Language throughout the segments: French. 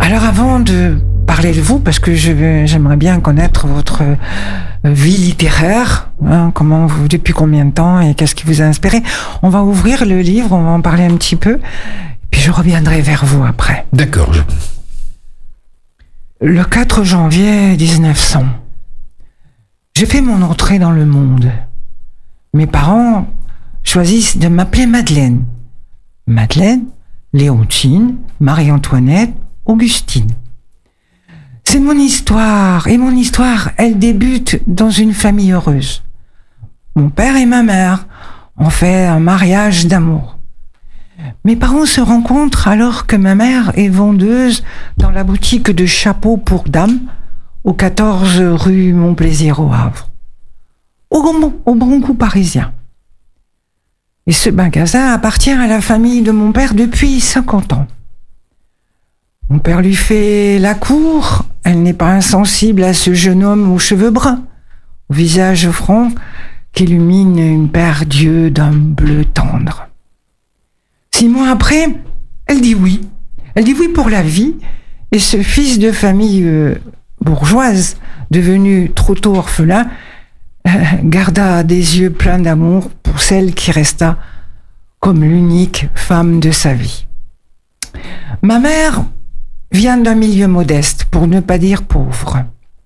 Alors avant de parler de vous, parce que j'aimerais bien connaître votre vie littéraire, depuis combien de temps et qu'est-ce qui vous a inspiré, on va ouvrir le livre, on va en parler un petit peu, puis je reviendrai vers vous après. D'accord. Le 4 janvier 1900, j'ai fait mon entrée dans le monde. Mes parents choisissent de m'appeler Madeleine. Madeleine, Léontine, Marie-Antoinette, Augustine. C'est mon histoire, et mon histoire, elle débute dans une famille heureuse. Mon père et ma mère ont fait un mariage d'amour. Mes parents se rencontrent alors que ma mère est vendeuse dans la boutique de chapeaux pour dames au 14 rue Montplaisir au Havre, au bon goût parisien. Et ce magasin appartient à la famille de mon père depuis 50 ans. Mon père lui fait la cour, elle n'est pas insensible à ce jeune homme aux cheveux bruns, au visage franc qu'illumine une paire d'yeux d'un bleu tendre. 6 mois après, elle dit oui. Elle dit oui pour la vie, et ce fils de famille bourgeoise, devenu trop tôt orphelin, garda des yeux pleins d'amour pour celle qui resta comme l'unique femme de sa vie. Ma mère vient d'un milieu modeste, pour ne pas dire pauvre.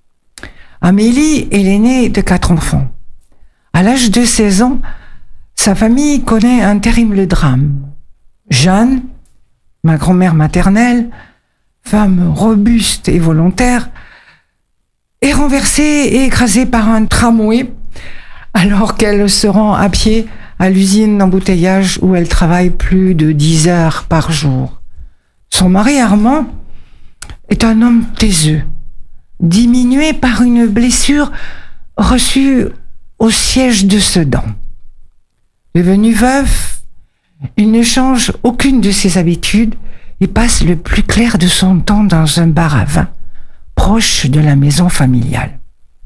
Amélie est l'aînée de 4 enfants. À l'âge de 16 ans, sa famille connaît un terrible drame. Jeanne, ma grand-mère maternelle, femme robuste et volontaire, est renversée et écrasée par un tramway alors qu'elle se rend à pied à l'usine d'embouteillage où elle travaille plus de 10 heures par jour. Son mari Armand est un homme taiseux, diminué par une blessure reçue au siège de Sedan. Devenu veuf, il ne change aucune de ses habitudes et passe le plus clair de son temps dans un bar à vin, proche de la maison familiale.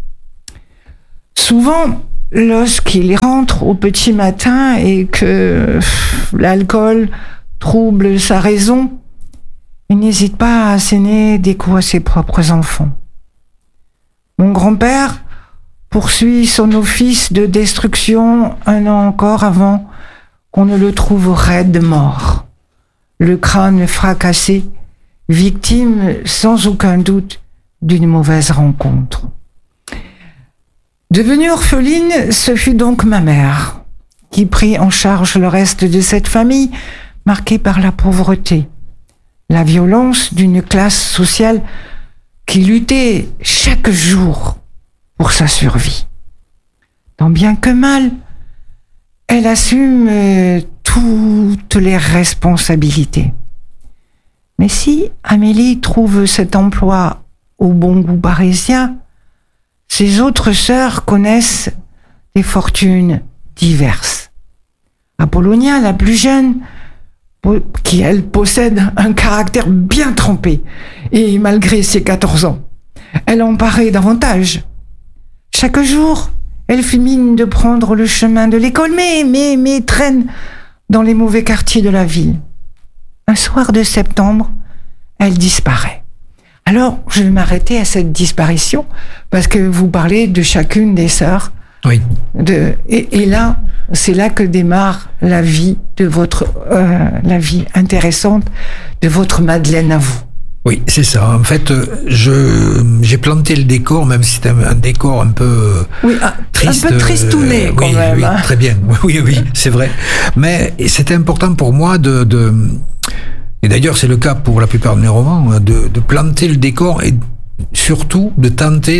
Souvent, lorsqu'il rentre au petit matin et que l'alcool trouble sa raison, il n'hésite pas à asséner des coups à ses propres enfants. Mon grand-père poursuit son office de destruction 1 an encore avant qu'on ne le trouve raide mort, le crâne fracassé, victime sans aucun doute d'une mauvaise rencontre. Devenue orpheline, ce fut donc ma mère qui prit en charge le reste de cette famille marquée par la pauvreté, la violence d'une classe sociale qui luttait chaque jour pour sa survie. Tant bien que mal, elle assume toutes les responsabilités. Mais si Amélie trouve cet emploi au bon goût parisien, ses autres sœurs connaissent des fortunes diverses. Apollonia, la plus jeune, qui elle possède un caractère bien trempé, et malgré ses 14 ans, elle en paraît davantage. Chaque jour, elle fait mine de prendre le chemin de l'école, mais traîne dans les mauvais quartiers de la ville. Un soir de septembre, elle disparaît. Alors, je vais m'arrêter à cette disparition, parce que vous parlez de chacune des sœurs. Oui. Et là, c'est là que démarre la vie la vie intéressante de votre Madeleine à vous. Oui, c'est ça. En fait, j'ai planté le décor, même si c'est un décor un peu triste. Un peu tristouné, quand même. Oui, hein. Très bien. Oui, c'est vrai. Mais c'était important pour moi et d'ailleurs c'est le cas pour la plupart de mes romans, de planter le décor et surtout de tenter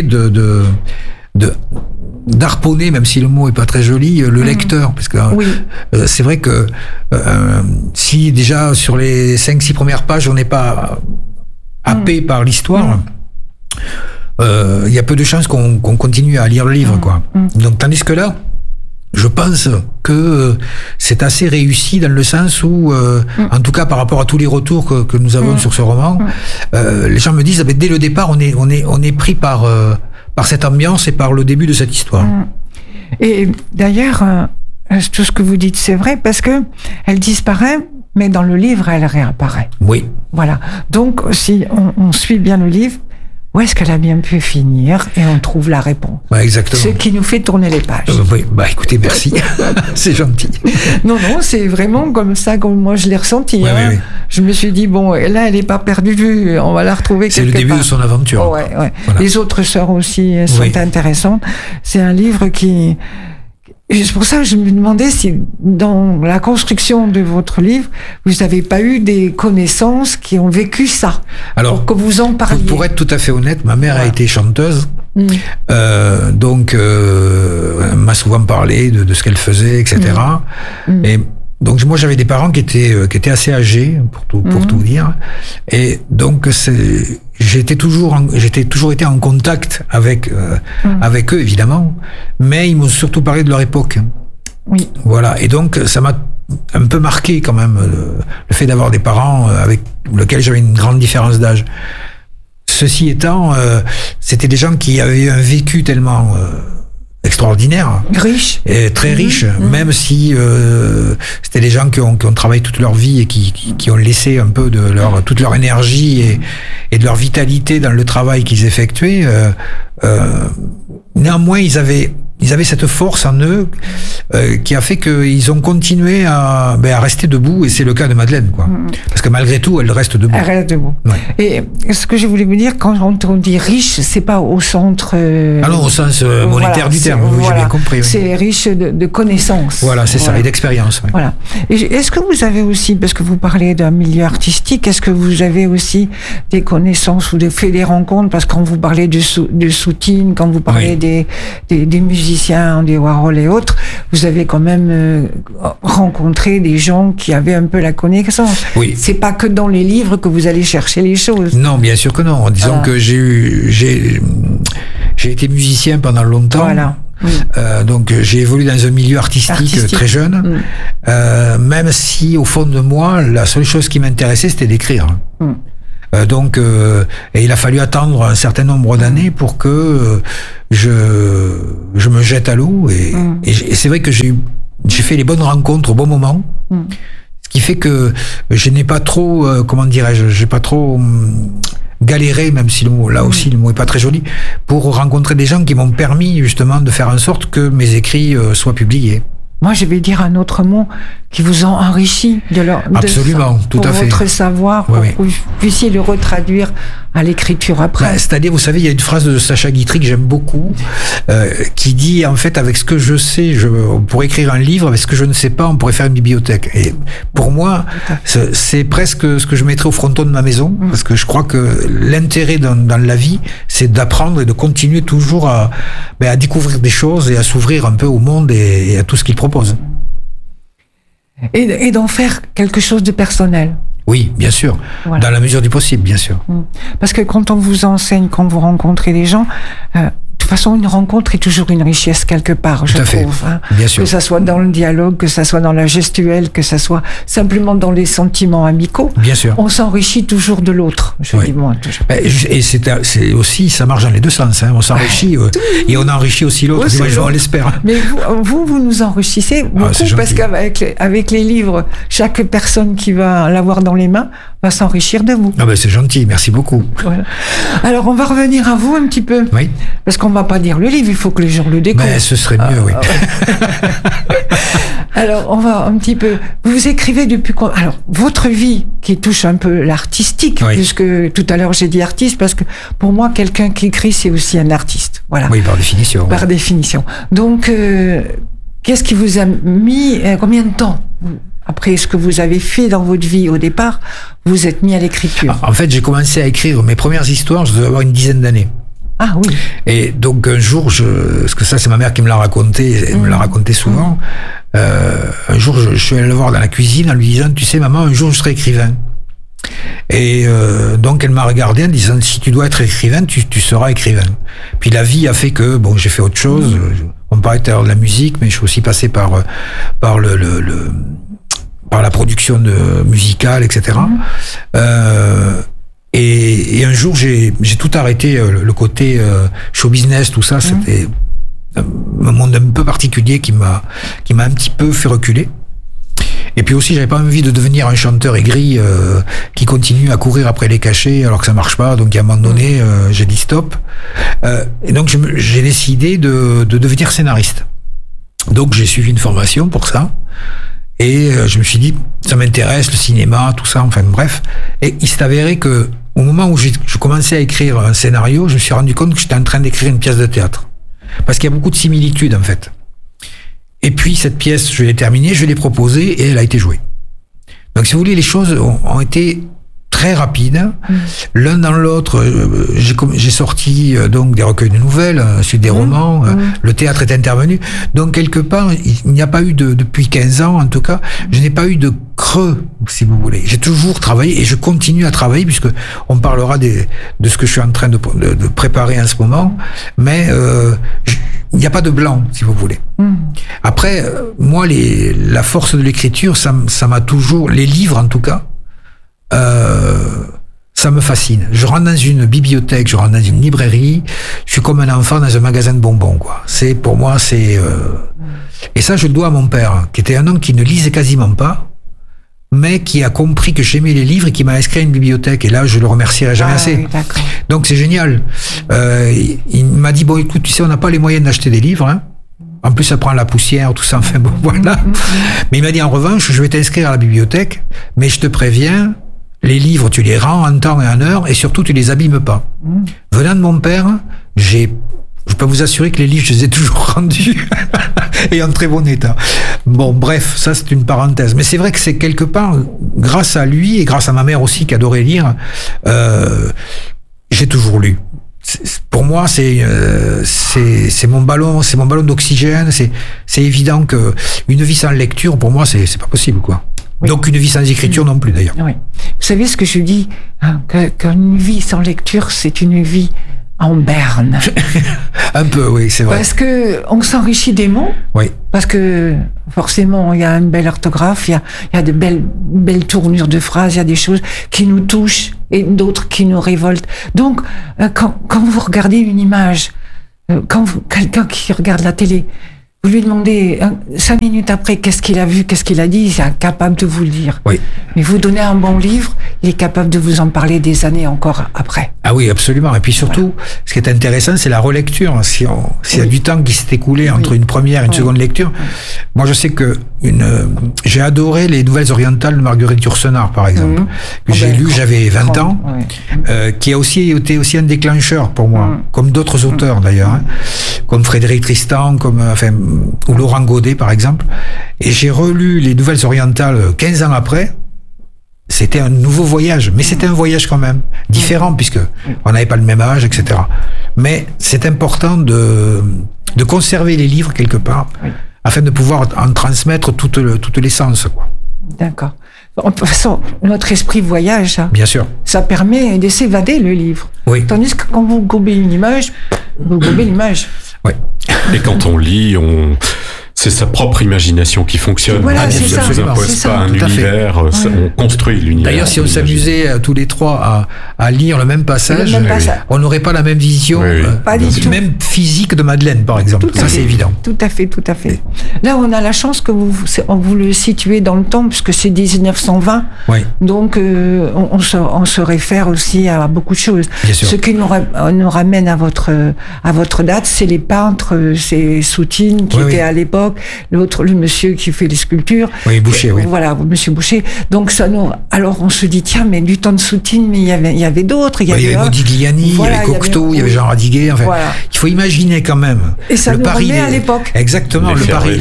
d'harponner, même si le mot est pas très joli, le lecteur, parce que c'est vrai que si déjà sur les 5-6 premières pages on n'est pas happé par l'histoire, il y a peu de chances qu'on continue à lire le livre, quoi. Donc tandis que là, je pense que c'est assez réussi dans le sens où, en tout cas par rapport à tous les retours que nous avons sur ce roman, les gens me disent dès le départ on est pris par cette ambiance et par le début de cette histoire. Et d'ailleurs, tout ce que vous dites c'est vrai, parce que elle disparaît mais dans le livre, elle réapparaît. Oui. Voilà. Donc, si on suit bien le livre, où est-ce qu'elle a bien pu finir, et on trouve la réponse. Ouais, exactement. Ce qui nous fait tourner les pages. Oui, écoutez, merci. C'est gentil. Non, c'est vraiment comme ça que moi je l'ai ressenti. Ouais, oui. Je me suis dit, bon, là, elle n'est pas perdue de vue, on va la retrouver quelque part. C'est le début de son aventure. Ouais. Voilà. Les autres sœurs aussi sont intéressantes. C'est un livre qui... C'est pour ça que je me demandais si, dans la construction de votre livre, vous n'avez pas eu des connaissances qui ont vécu ça. Alors, pour que vous en parliez. Pour être tout à fait honnête, ma mère a été chanteuse. Donc, elle m'a souvent parlé de ce qu'elle faisait, etc. Et donc, moi, j'avais des parents qui étaient assez âgés, pour tout dire. Et donc, j'ai toujours été en contact avec eux, évidemment, mais ils m'ont surtout parlé de leur époque. Oui. Voilà. Et donc, ça m'a un peu marqué quand même, le fait d'avoir des parents avec lesquels j'avais une grande différence d'âge. Ceci étant, c'était des gens qui avaient un vécu tellement extraordinaire, riche, et très riche, même si c'était des gens qui ont travaillé toute leur vie et qui ont laissé un peu de toute leur énergie et de leur vitalité dans le travail qu'ils effectuaient. Néanmoins, ils avaient cette force en eux qui a fait qu'ils ont continué à rester debout, et c'est le cas de Madeleine, quoi. Parce que malgré tout, elle reste debout. Elle reste debout. Ouais. Et ce que je voulais vous dire, quand on dit riche, c'est pas au centre... Ah non, au sens monétaire du terme, j'ai bien compris. Oui. C'est riche de connaissances. Voilà, c'est ça, et d'expérience. Oui. Voilà. Et est-ce que vous avez aussi, parce que vous parlez d'un milieu artistique, est-ce que vous avez aussi des connaissances ou fait des rencontres, parce que quand vous parlez de Soutine, quand vous parlez des musiciens, des Warhol et autres, vous avez quand même rencontré des gens qui avaient un peu la connaissance. Oui. C'est pas que dans les livres que vous allez chercher les choses. Non, bien sûr que non. Disons que j'ai été musicien pendant longtemps. Voilà. Donc j'ai évolué dans un milieu artistique. Très jeune, même si au fond de moi, la seule chose qui m'intéressait, c'était d'écrire. Donc, et il a fallu attendre un certain nombre d'années pour que je me jette à l'eau. Et c'est vrai que j'ai fait les bonnes rencontres au bon moment. Ce qui fait que je n'ai pas trop, j'ai pas trop galéré, même si le mot est pas très joli, pour rencontrer des gens qui m'ont permis justement de faire en sorte que mes écrits soient publiés. Moi, je vais dire un autre mot qui vous ont enrichi Absolument, tout à fait. Votre savoir, pour que vous puissiez le retraduire à l'écriture après. C'est-à-dire, vous savez, il y a une phrase de Sacha Guitry que j'aime beaucoup, qui dit, en fait, avec ce que je sais, on pourrait écrire un livre, avec ce que je ne sais pas, on pourrait faire une bibliothèque. Et pour moi, c'est presque ce que je mettrais au fronton de ma maison, parce que je crois que l'intérêt dans la vie, c'est d'apprendre et de continuer toujours à découvrir des choses et à s'ouvrir un peu au monde et à tout ce qu'il propose. Et d'en faire quelque chose de personnel. Oui, bien sûr. Voilà. Dans la mesure du possible, bien sûr. Parce que quand on vous enseigne, quand vous rencontrez les gens, de toute façon, une rencontre est toujours une richesse quelque part, je trouve. Bien sûr. Que ça soit dans le dialogue, que ça soit dans la gestuelle, que ça soit simplement dans les sentiments amicaux. Bien sûr. On s'enrichit toujours de l'autre, je dis moi toujours. Et c'est aussi, ça marche dans les deux sens. On s'enrichit et on enrichit aussi l'autre. On l'espère. Mais vous nous enrichissez beaucoup parce qu'avec les livres, chaque personne qui va l'avoir dans les mains va s'enrichir de vous. C'est gentil, merci beaucoup. Voilà. Alors, on va revenir à vous un petit peu. Oui. Parce qu'on va pas dire le livre, il faut que les gens le découvrent. Ce serait mieux, oui. Alors, on va un petit peu... Vous écrivez depuis quand? Alors, votre vie qui touche un peu l'artistique, puisque tout à l'heure j'ai dit artiste, parce que pour moi, quelqu'un qui écrit, c'est aussi un artiste. Voilà. Oui, par définition. Par définition. Donc, qu'est-ce qui vous a mis... combien de temps après ce que vous avez fait dans votre vie au départ, vous êtes mis à l'écriture? En fait, j'ai commencé à écrire mes premières histoires, je devais avoir une dizaine d'années. Ah oui. Et donc un jour, parce que ça c'est ma mère qui me l'a raconté, elle me l'a raconté souvent, un jour je suis allé le voir dans la cuisine en lui disant, tu sais maman, un jour je serai écrivain. Et donc elle m'a regardé en disant, si tu dois être écrivain, tu seras écrivain. Puis la vie a fait que, j'ai fait autre chose, on parlait tout à l'heure de la musique, mais je suis aussi passé par la production musicale, etc. Et un jour, j'ai tout arrêté, le côté show business, tout ça, c'était un monde un peu particulier qui m'a un petit peu fait reculer. Et puis aussi, j'avais pas envie de devenir un chanteur aigri qui continue à courir après les cachets alors que ça marche pas. Donc à un moment donné, j'ai dit stop. Et donc j'ai décidé de devenir scénariste. Donc j'ai suivi une formation pour ça. Et je me suis dit, ça m'intéresse, le cinéma, tout ça, enfin bref. Et il s'est avéré que au moment où je commençais à écrire un scénario, je me suis rendu compte que j'étais en train d'écrire une pièce de théâtre. Parce qu'il y a beaucoup de similitudes, en fait. Et puis, cette pièce, je l'ai terminée, je l'ai proposée et elle a été jouée. Donc, si vous voulez, les choses ont été très rapides. L'un dans l'autre, j'ai sorti donc des recueils de nouvelles, ensuite des romans, le théâtre est intervenu. Donc, quelque part, il n'y a pas eu depuis 15 ans, en tout cas, je n'ai pas eu de creux, si vous voulez. J'ai toujours travaillé et je continue à travailler puisque on parlera de ce que je suis en train de préparer en ce moment. Mais il n'y a pas de blanc, si vous voulez. Après, moi, la force de l'écriture, ça m'a toujours, les livres en tout cas, ça me fascine. Je rentre dans une bibliothèque, je rentre dans une librairie, je suis comme un enfant dans un magasin de bonbons, quoi. Pour moi, et ça, je le dois à mon père, qui était un homme qui ne lisait quasiment pas, mais qui a compris que j'aimais les livres et qui m'a inscrit à une bibliothèque. Et là, je le remercierai jamais assez. Oui, donc, c'est génial. Il m'a dit, bon, écoute, tu sais, on n'a pas les moyens d'acheter des livres, hein. En plus, ça prend la poussière, tout ça, enfin bon, voilà. Mais il m'a dit, en revanche, je vais t'inscrire à la bibliothèque, mais je te préviens, les livres, tu les rends en temps et en heure, et surtout, tu les abîmes pas. Venant de mon père, je peux vous assurer que les livres, je les ai toujours rendus et en très bon état. Bon, bref, ça c'est une parenthèse. Mais c'est vrai que c'est quelque part, grâce à lui et grâce à ma mère aussi qui adorait lire, j'ai toujours lu. Pour moi, c'est mon ballon d'oxygène. C'est évident que une vie sans lecture, pour moi, c'est pas possible, quoi. Oui. Donc une vie sans écriture non plus, d'ailleurs. Oui. Vous savez ce que je dis, hein, qu'une vie sans lecture, c'est une vie en berne. Un peu, oui, c'est vrai. Parce que on s'enrichit des mots. Oui. Parce que forcément, il y a une belle orthographe, il y a de belles tournures de phrases, il y a des choses qui nous touchent et d'autres qui nous révoltent. Donc, quand vous regardez une image, quelqu'un qui regarde la télé, vous lui demandez 5 minutes après qu'est-ce qu'il a vu, qu'est-ce qu'il a dit, il est incapable de vous le dire. Oui. Mais vous donnez un bon livre, il est capable de vous en parler des années encore après. Ah oui, absolument. Et puis surtout, ce qui est intéressant, c'est la relecture. S'il y a du temps qui s'est écoulé entre une première et une seconde lecture, moi je sais que j'ai adoré les Nouvelles orientales de Marguerite Yourcenar, par exemple, que j'ai lu, j'avais 20 ans, qui a aussi été un déclencheur pour moi, comme d'autres auteurs d'ailleurs, hein, comme Frédéric Tristan, ou Laurent Godet, par exemple. Et j'ai relu les Nouvelles orientales 15 ans après. C'était un nouveau voyage, mais c'était un voyage quand même différent puisque on n'avait pas le même âge, etc. Mais c'est important de conserver les livres quelque part afin de pouvoir en transmettre toute l'essence, quoi. D'accord. De toute façon, notre esprit voyage. Bien sûr. Ça permet de s'évader, le livre. Oui. Tandis que quand vous gobez une image, vous gobez l'image. Oui. Et quand on lit, c'est sa propre imagination qui fonctionne. Voilà, on ne vous impose pas un univers, on construit l'univers. D'ailleurs, si on s'amusait tous les trois à lire le même passage, on n'aurait pas la même vision, même physique de Madeleine, par exemple. Ça, c'est évident. Tout à fait. Là, on a la chance que vous le situez dans le temps, puisque c'est 1920. Oui. Donc, on se réfère aussi à beaucoup de choses. Bien sûr. Ce qui nous ramène à votre date, c'est les peintres, c'est Soutine, qui était à l'époque. L'autre, le monsieur qui fait les sculptures. Oui, Boucher, oui. Voilà, monsieur Boucher. Donc, alors, on se dit, tiens, mais du temps de Soutine, mais il y avait d'autres. Il y avait Modigliani, il y avait Cocteau, il y avait Jean Radiguet. Enfin, il faut imaginer quand même. Et ça le nous Paris remet à l'époque. Exactement,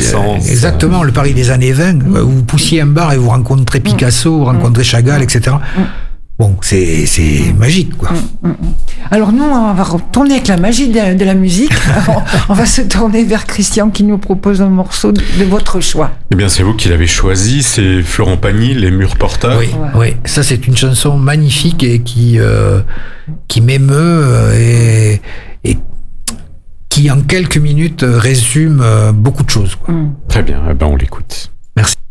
le Paris des années 20. Vous poussiez un bar et vous rencontrez Picasso, vous rencontrez Chagall, etc. Bon, c'est magique, quoi. Alors nous, on va retourner avec la magie de la musique. On va se tourner vers Christian qui nous propose un morceau de votre choix. Eh bien, c'est vous qui l'avez choisi, c'est Florent Pagny, Les Murs Porteurs. Oui. Ça, c'est une chanson magnifique et qui m'émeut et qui, en quelques minutes, résume beaucoup de choses, quoi. Très bien, on l'écoute. Merci.